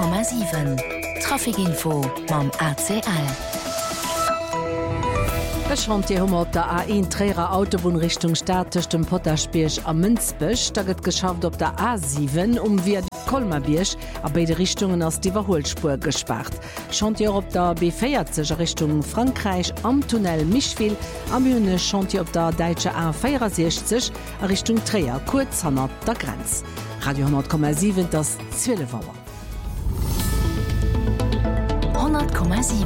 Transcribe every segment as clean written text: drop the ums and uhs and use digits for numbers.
100,7 Trafikinfo mam ACL. Echant Di hummer der A1 Träger Autobahn Richtung Statisch dem Potterspierch am Münzbech, da gëtt geschafft op der A7 wie die Kolmerbierch a beide Richtungen ass die Überholspur gespart. Chantier op der B40 Richtung Frankreich am Tunnel Michville, am Hüne Chantier op der Deitsche A64 Richtung Träger kurz hanner der Grenz. Radio 100,7 das 12 Wauer. 100,7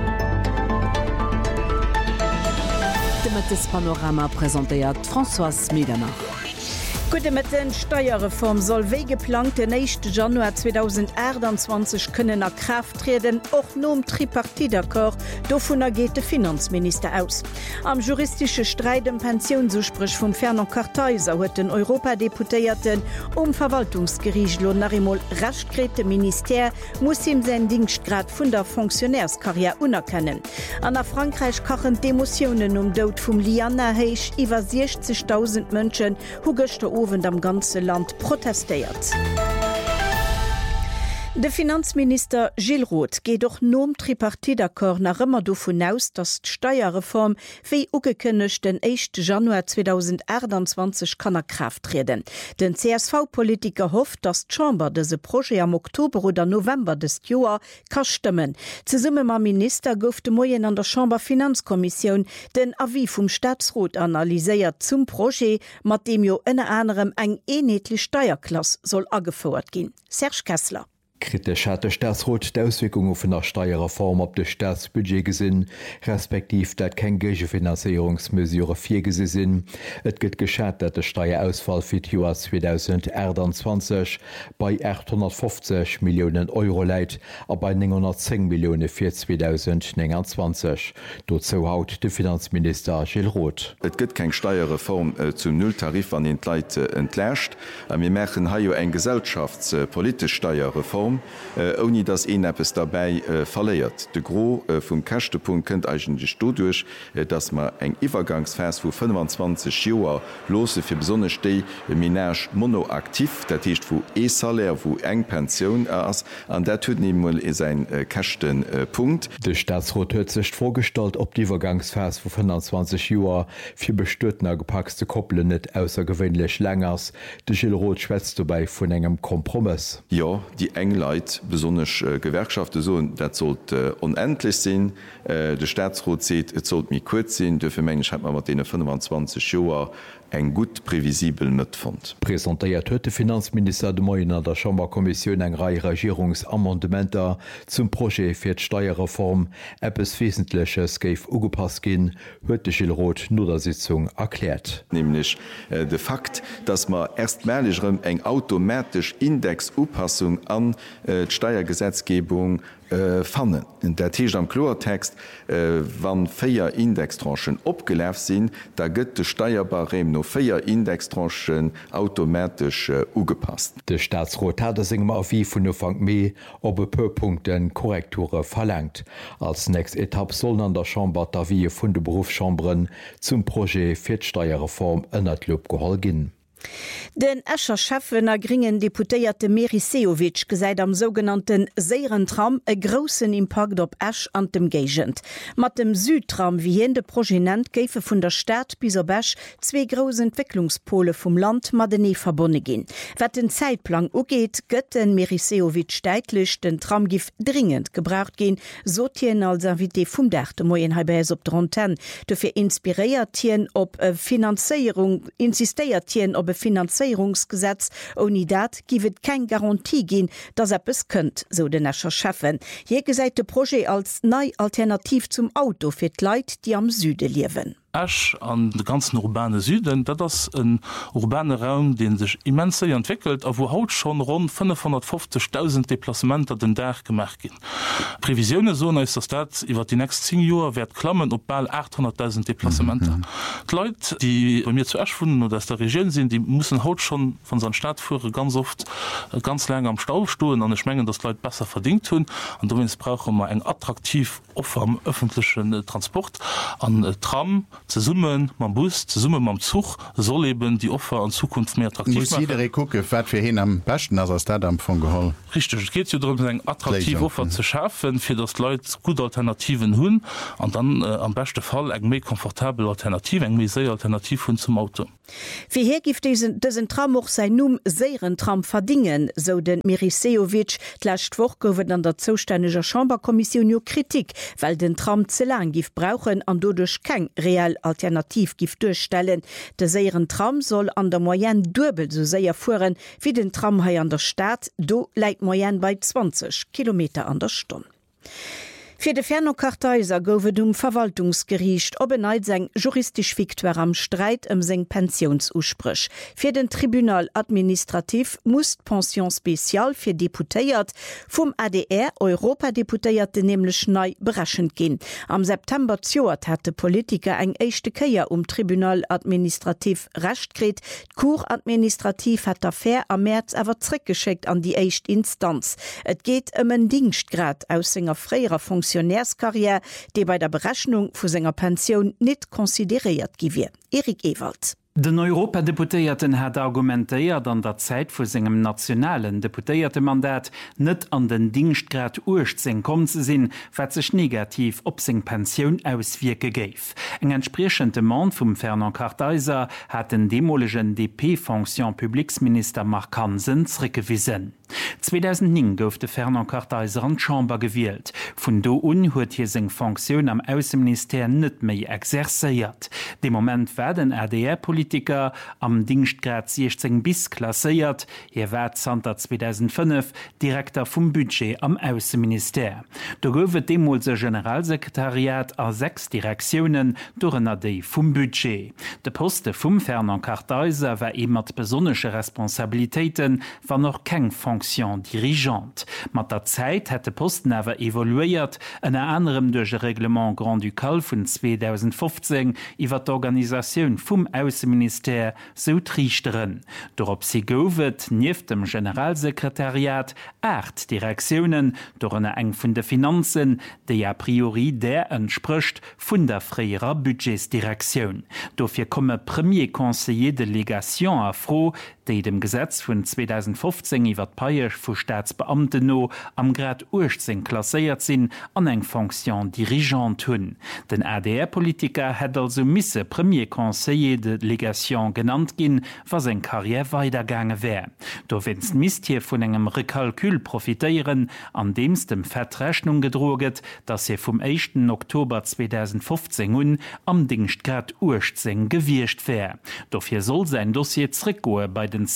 Das Panorama präsentiert François Medernach. Gute mit den Steuerreform soll wie geplant den 1. Januar 2021 können nach Kraft treten, auch nur im Tripartite-D'accord. Davon geht der Finanzminister aus. Am juristischen Streit im Pensionsursprich vom Fernand Kartheiser hat den Europadeputierten Verwaltungsgericht nach einmal rechtskräfte Minister muss ihm seinen Dienstgrad von der Funktionärskarriere anerkennen. An Frankreich kochen Demotionen Tod vom Liana Heich über 60.000 Menschen, die gestern Abend am ganzen Land protestiert. Der Finanzminister Gilles Roth geht doch nom Tripartite-D'accord nach immer davon aus, dass die Steuerreform wie angekündigt den 1. Januar 2021 kann Kraft treten. Den CSV-Politiker hofft, dass die Chamber diese Projekt am Oktober oder November des Jahres kann stimmen. Zusammen mit dem Minister gofte morgen an der Chamber Finanzkommission den Avis vom Staatsrat analysiert zum Projekt, mit dem ja unter anderem eine einheitliche Steuerklasse soll angefordert gehen. Serge Kessler. Kritisch hat der Staatsrat die Auswirkungen von der Steuerreform auf das Staatsbudget gesehen, respektiv dat kein Gegenfinanzierungsmesure 4 gesehen sind. Es geht geschätzt, dass der Steuerausfall für das Jahr 2021 bei 850 Millionen Euro liegt, aber bei 910 Millionen für 2029. Dazu haut der Finanzminister Gilles Roth. Es gibt keine Steuerreform zum Nulltarif an den Leuten entlastet. Wir machen hier eine gesellschaftspolitische Steuerreform. Ohne dass etwas dabei verleiert. Der Gros vom Kostenpunkt kommt eigentlich dadurch, dass man eine Übergangsphase von 25 Jahren lose für besonders die Ménage monoaktiv, das heißt, wo Salär, wo eng Pension ist, und das tut nämlich ist ein Kostenpunkt. Der Staatsrat hat sich vorgestellt, ob die Übergangsphase von 25 Jahren für bestimmte gepackte Koppeln nicht außergewöhnlich länger ist. Der Gilles Roth schwätzt dabei von einem Kompromiss. Ja, die Leute, besonders Gewerkschaften, so, das sollte unendlich sein. Der Staatsrat sagt, es sollte mir kurz sein. Dafür hat man mit den 25 Jahren ein gut prävisibel Mitfund. Präsentiert hat der Finanzminister de Moyen an der Chamberkommission eine Reihe Regierungsamendementer zum Projekt für die Steuerreform. Etwas Wesentliches gave angepasst gehen, hat Gilles Roth nur der Sitzung erklärt. Nämlich der Fakt, dass man erstmalig eine automatische Indexanpassung an die Steuergesetzgebung fannen. Der Tisch am Klartext, wann 4 Indextranchen abgelaufen sind, da gibt der Steuerbarem noch 4 Indextranchen automatisch angepasst. Der Staatsrat hat es immer auf wie von Anfang Mai ob ein paar Punkten Korrekturen verlangt. Als nächste Etappe sollen an der Chamber die von den Berufschambren zum Projekt für die Steuerreform in das Lob geholt gehen. Den Escher Chefwenner gringen Deputéierte Meri Sejovic gesäit am sogenannten Seierentram e grossen Impact op Esch an dem Gegent. Mat dem Südtram wie hien de Proginent géife vun der Stadt bis op Esch 2 grosse Entwicklungspole vum Land Madene verbonne gin. Wat den Zeitplan ugeet, gëtt den Meri Sejovic deitlich den Tram gif dringend gebraucht gin, so tien als Invité vum Dach de Moien Halbäs op Dronten. Dofir inspiriert op Finanzierung, insistéiert op Finanzierungsgesetz ohne dat givet kein Garantie gin, dass es könnt, so den Escher Chefen. Hier gesäit de Projekt als nei Alternativ zum Auto fir d'Leit, die am Süde liewen. Esch an de ganzen urbane Süden, dat das ein urbaner Raum, den sich immens entwickelt, a wo haut schon rund 550.000 Deplacementer den Dach gemacht gin. Prävisionen so ist das dat iwwer die nächsten 10 Jahre werd klammen op ball 800.000 Deplacementer. Leute, die bei mir zu Esch funden oder aus der Region sind, die müssen haut schon von seinen Stadtführer ganz oft ganz lange am Stau stuhlen an schmengen, dass Leute besser verdient tun. Und du brauchen wir eng attraktiv auf am öffentlichen Transport an Tram, zu summen man Bus zu summe am Zug soll eben die Opfer an Zukunft mehr attraktiv gucke für hin am besten von geholt richtig geht darum attraktiv Opfer zu schaffen für das Leute gute Alternativen hun und dann am besten Fall eng mé komfortabel Alternativ eng mé sehr alternativ hun zum Auto. Wie her gift diesen Tram auch sein Numm seieren Tram verdingen, so den Merisejovic lächt woch gowen an der zostänneger Chamberkommission jo Kritik, weil den Tram ze lang gif brauchen an dodurch keng real Alternativ gif durchstellen. De seieren Tram soll an der Moyenne dubel so séier fuhren wie den Tram hai an der Stadt, do leit Moyenne bei 20 km an der Stunde. Für de Fernokarteiser gowe Verwaltungsgericht obeneit seg juristisch Viktoire am Streit seng Pensionsussprüch. Für den Tribunal administrativ muss Pension spezial fir Deputéiert vum ADR Europadeputéierte nämlich neu berechen gin. Am September 2020 hatte Politiker eng echte Keier Tribunal administrativ rechtkret. Cour administrativ hat d'Affaire am März awer zurückgeschickt an die echt Instanz. Et geht en Dienstgrad aus senger freier Funktionärskarriere, die bei der Berechnung vu senger Pension net konsideiert gewir. Erik Ewald. Den Europadeputéierten hat argumentéiert an der Zeit vu segem nationalen deputéierte Mandat net an den Dienstgrad urzing kom ze sinn, wat sech negativ op seg Pensionioun auswieke géif. Eng entsprechende Mann vum Fernand Karteiser hat den demolegen DP-Funktion-Publiksminister Mark Hansen zrickgewiesen. 2009 gouf de Fernand Karteiser an Chamber gewählt. Vun do un huet hier seg Funktionioun am Außenminister net méi exercéiert. De moment werden RDR-Politiker am Dienstgrad 16 bis klasseiert, hier wär Santa 2005 Direktor vum Budget am Außenminister. Do goufet demolse Generalsekretariat a 6 Direktionen durennner déi vum Budget. De Poste vum Fernand Karteiser war e mat besonnesche Responsabilitéiten war noch keng Funktion dirigent. Mat der Zeit hätte Posten awer evoluiert, en anderem duch Reglement Grand Ducal vun 2015 iwwer d'Organisaioun vum Außenminister so trichteren. Dorop sie gowet nief dem Generalsekretariat 8 Direktionen dorenne eng vun de Finanzen, déi a priori der entspricht vun der freier Budgetsdirektion. Dofir komme Premier Conseiller de Legation afro, déi dem Gesetz vun 2015 iwwer Paiech vu Staatsbeamten no am Grad 18 klasséiert sinn an eng Funktion dirigent hunn. Den ADR-Politiker het also misse Premier Conseiller de Legation genannt ginn, was seg Karriere weitergange wär. Do wenns mist hier vun engem Rekalkül profitéieren, an dems dem Fettrechnung gedroget, dass er vom 1. Oktober 2015 hun am Dienstgrad 18 gewircht wär. Dofir soll sein Dossier zrickgoe bei den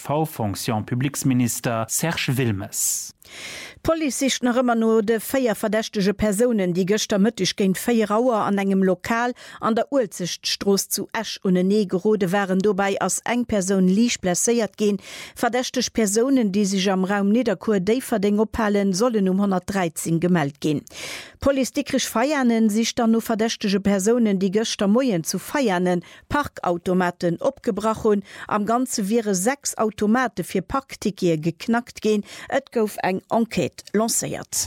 CSV-Funktion-Publiksminister Serge Wilmes. Polizisten noch immer nur de 4 verdächtege Personen, die gestern Mittag gegen 4 Uhr an engem Lokal an der Ulzichtstraße zu Esch und Negerode waren dabei als eng Person lieg blessiert gehen. Verdächtige Personen, die sich am Raum Niederkur Deverding ophallen, sollen 113 gemeldet gehen. Politisch feiernen sich dann nur verdächtige Personen, die gestern Morgen zu feiernen Parkautomaten abgebracht und am Ganze wäre 6 Automaten für Parkticket geknackt gehen. Et gouf eng Enquete lanciert.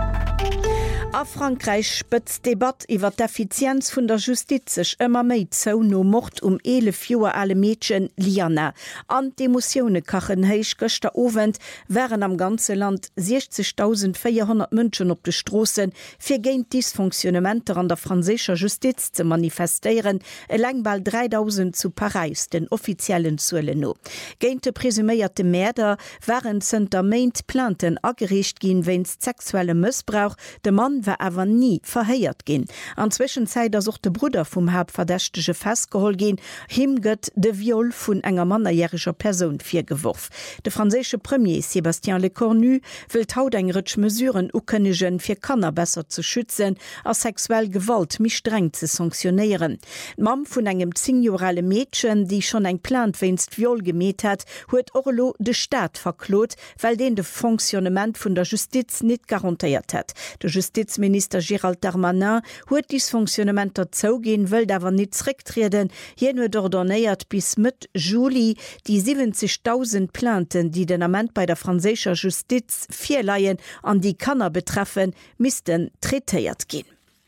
A Frankreich spëtzt Debatt iwwer d'Effizienz vun der Justiz sech ëmmer méi zou no Mord 11 Joer alle Mädchen Liana. An d'Emotione kachen héich gëchter Owend wären am ganze Land 60.400 Mënschen op de Strossen fir géint Dysfunktionementer an der franzécher Justiz ze manifestéieren, lengbal 3000 zu Paris, den offiziellen Zueleno. Géint de presüméierte Mäder waren Center Maint Planten agericht ginn wenn's sexuelle Mëssbrauch, de Mann war awer nie verheiert gin. An Zwischenzeit der sucht de Bruder vum Hauptverdächtege festgehol gin, him gëtt de Viol vun enger mannerjähriger Person firgewurf. De franzésche Premier Sébastien Lecornu will haut eng Rëtsch Mesuren ukënnegen fir Kanner besser zu schützen, a sexuell Gewalt mi streng ze sanktionieren. Mam vun engem 10-jorale Mädchen, die schon eng Plant wennst Viol gemet hat, huet Orlo de Staat verklot, weil den de Funktionement vun der Justiz net garantiiert hat. De Justizminister Gérald Darmanin huet Dysfunktionementer zougin wëll dawer net zrécktreden, hien huet ordonnéiert bis mit Juli die 70.000 Planten, die den Amment bei der franzécher Justiz 4 Laien an die Kanner betreffen, missten treiert gin.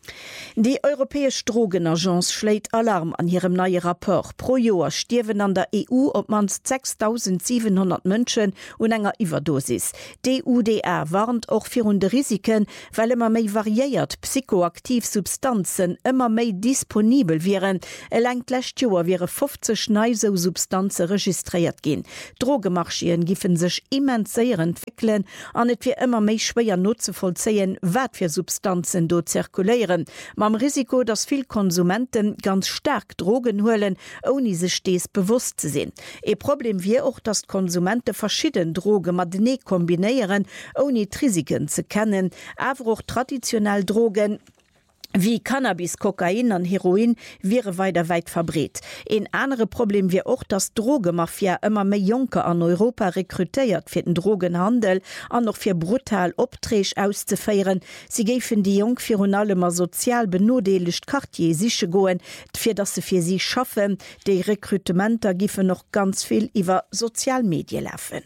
Die Europäesch Drogenagenz schlägt Alarm an ihrem neue Rapport. Pro Jahr stirven an der EU op mans 6.700 Menschen und enger Überdosis. Die UDA warnt auch für de Risiken, weil immer mehr variiert psychoaktiv Substanzen immer mehr disponibel wären. Allein letztes Jahr wäre 50 neue Substanzen registriert gehen. Drogemarschien giffen sich immens sehr entwickeln, an et wir immer mehr schwer Nutzen vollziehen, was für Substanzen dort zirkulieren. Mam Risiko, dass viel Konsumenten ganz stark Drogen holen, ohne sich stets bewusst zu sehen. Ein Problem wäre auch, dass Konsumenten verschiedene Drogen mit kombinieren, ohne die Risiken zu kennen, aber auch traditionell Drogen wie Cannabis, Kokain und Heroin wäre weiter weit verbreitet. Ein anderes Problem wäre auch, dass Drogenmafia immer mehr Junker an Europa rekrutiert für den Drogenhandel und noch für brutal Obträge auszuführen. Sie geben die Jungen für allem sozial benoteiligt Quartier sicher gehen, für dass sie für sie schaffen. Die Rekrutementer geben noch ganz viel über Sozialmedien laufen.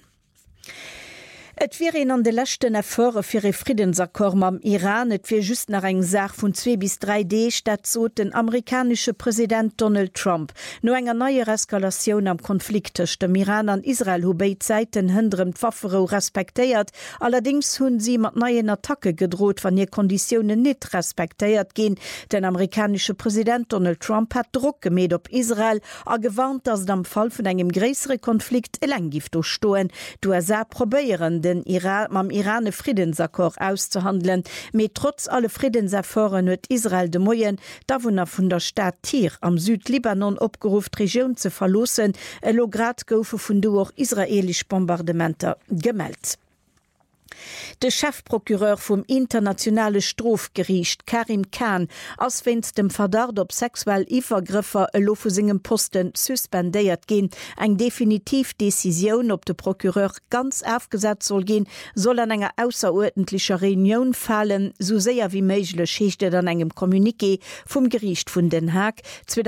Et wäre an de lechten Erfore fir e Friedensakkor am Iran, et fir just nach eng Sach vun 2 bis 3D statt so den amerikanische Präsident Donald Trump. No enger neue Eskalation am Konflikt zwischen dem Iran an Israel hu beide Seiten hindrem Waffero respektiert, allerdings hunn sie mat neuen Attacke gedroht, wann ihr Konditionen net respektiert gehen. Den amerikanische Präsident Donald Trump hat Druck gemäht op Israel, a gewarnt, dass am Fall von engem größere Konflikt Elenggift durchstoen. Du probieren den am Iran Friedensakkor auszuhandeln. Mit trotz alle Friedenserforen huet Israel de Moien davonner vun der Stadt Tir am Südlibanon opgerufen, Region zu verlosen. Lograd goufe vun du auch israelisch Bombardementer gemeldet. Der Chefprokureur vom internationale Strafgericht Karim Khan ass wenns dem Verdacht op sexuell Ivergriffer lo vu singem Posten suspendéiert gin. Eng definitiv Decision ob der Prokureur ganz aufgesetzt soll gehen, soll an enger außerordentlicher Reunion fallen, so sehr wie möglich hechte an engem Kommuniqué vom Gericht von Den Haag.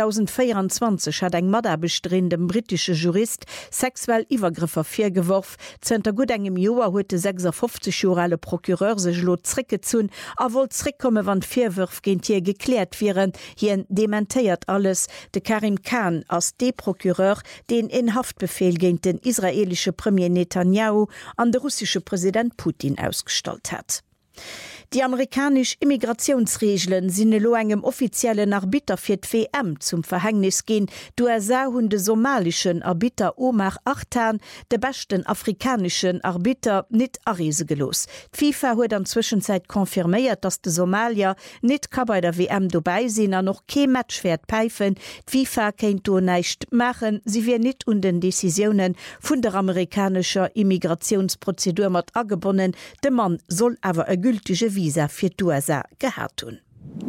2024 hat eng Mada bestrehendem britische Jurist sexuell Ivergriffer vorgeworfen. Zter gut engem Joar huete 56 Jurale Prokureur sech lo zricke zun, a wollt zrickkomme wann Vierwürf gentint hier geklärt wären, hien dementéiert alles. De Karim Khan als D-Prokureur den in Haftbefehl gegen den israelische Premier Netanyahu an der russische Präsident Putin ausgestellt hat. Die amerikanisch Immigrationsregeln sind lo engem offiziellen Arbiter fir d'WM zum Verhängnis gehen. Du hun de somalischen Arbiter Omar Artan de besten afrikanischen Arbiter net Arese gelos. FIFA huet an Zwischenzeit konfirmiert, dass de Somalier net ka bei der WM vorbeisinn an noch ke Matchwert peifen. FIFA kennt du neicht machen, sie wir net un den Decisionen vun der amerikanischer Immigrationsprozedur mat agebunden. De Mann soll aber e gültige Visa für die USA gehabt tun.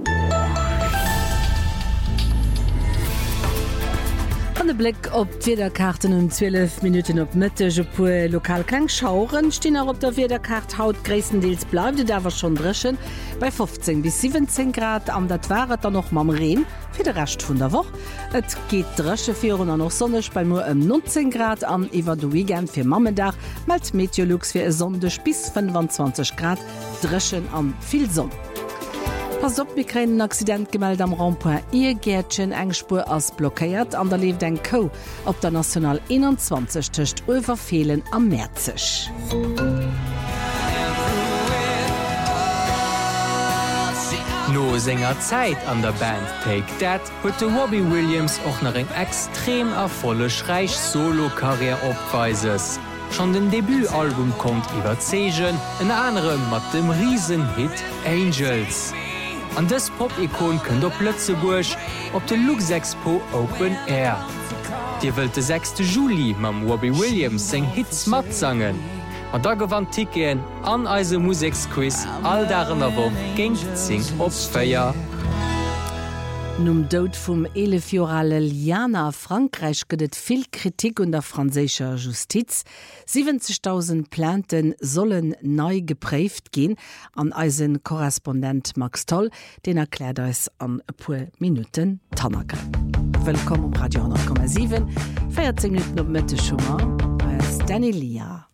An den Blick op Wederkarten um 12 Minuten op Mitte pu lokal keng schauren stehen auch op der Wederkarte haut gräendeels bleibt da war schon dreschen bei 15 bis 17 Grad an dat waret dann noch mam Reen für de recht vun der Woche. Et geht dresche 4 noch sonnech bei nur 19 Grad an iwwer du weekend fir Mammendach mal Meteorlux fir sondech bis 25 Grad dreschen an viel Sonne. Pass op mikränen Accident gemeldet am Randpoint ihr Gärtchen engspur ass blockéiert an der lebt en Co op der National 21 töcht Uwerfehlen am Märzech. No senger Zeit an der Band Take That huet Robbie Williams och nach eng extrem erfollech reich Solokarriere opweises. Schon den Debütalbum kommt iwwer Zegen, en anderem mat dem Riesenhit Angels. An des Pop-Ikon kën der Plötzeburg op de Lux Expo Open Air. Dir wëlt de 6. Juli mam Robbie Williams seng Hits mat sangen. An da gewann Ticketen an eise Musiksquiz all darin awo géint zing opsfeier. Num Dod vum 11-jorale Liana Frankreich gëtt vill Kritik un der franzécher Justiz. 70.000 Planten sollen neu gepräft gin an eisen Korrespondent Max Toll, den erklärt es an e puer Minuten Tanake. Willkommen um Radio 10,7, 14 Minuten op Mitte Schumer, Danny Lia.